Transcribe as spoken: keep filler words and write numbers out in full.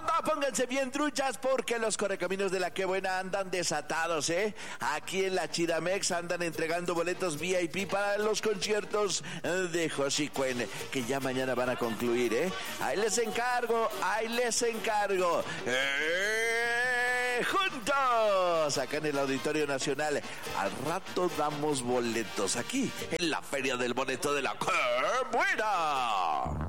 Banda, pónganse bien truchas porque los correcaminos de la Que Buena andan desatados, ¿eh? Aquí en la Chidamex andan entregando boletos V I P para los conciertos de Josicuen, que ya mañana van a concluir, ¿eh? Ahí les encargo, ahí les encargo. ¡Eh! ¡Juntos! Acá en el Auditorio Nacional. Al rato damos boletos aquí en la Feria del Boleto de la Que Buena.